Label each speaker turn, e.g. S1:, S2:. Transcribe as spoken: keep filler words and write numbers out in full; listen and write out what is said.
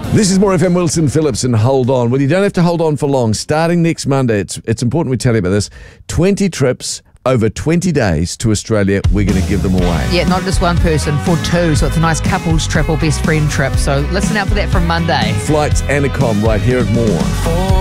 S1: This is more F M. Wilson Phillips and Hold On. Well, you don't have to hold on for long. Starting next Monday, it's it's important we tell you about this. twenty trips over twenty days to Australia. We're going to give them away.
S2: Yeah, not just one person, for two. So it's a nice couples trip or best friend trip. So listen out for that from Monday.
S1: Flights and a com right here at More.